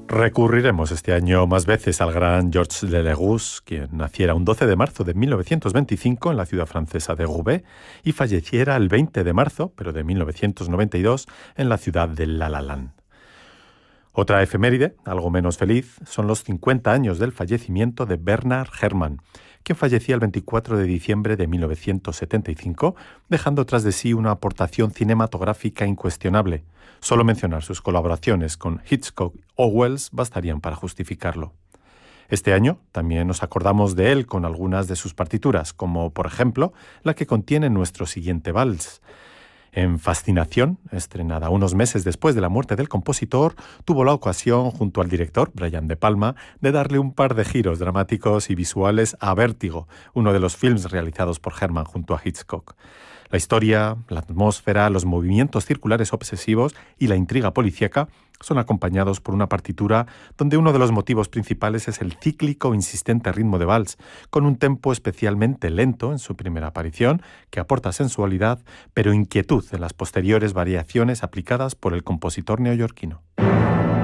Recurriremos este año más veces al gran Georges Delegus, quien naciera un 12 de marzo de 1925 en la ciudad francesa de Roubaix y falleciera el 20 de marzo, pero de 1992, en la ciudad de La La-Land. Otra efeméride, algo menos feliz, son los 50 años del fallecimiento de Bernard Herrmann, quien fallecía el 24 de diciembre de 1975, dejando tras de sí una aportación cinematográfica incuestionable. Solo mencionar sus colaboraciones con Hitchcock o Wells bastarían para justificarlo. Este año también nos acordamos de él con algunas de sus partituras, como por ejemplo la que contiene nuestro siguiente vals. En Fascinación, estrenada unos meses después de la muerte del compositor, tuvo la ocasión, junto al director Brian De Palma, de darle un par de giros dramáticos y visuales a Vértigo, uno de los films realizados por Herrmann junto a Hitchcock. La historia, la atmósfera, los movimientos circulares obsesivos y la intriga policíaca son acompañados por una partitura donde uno de los motivos principales es el cíclico e insistente ritmo de vals, con un tempo especialmente lento en su primera aparición, que aporta sensualidad, pero inquietud en las posteriores variaciones aplicadas por el compositor neoyorquino.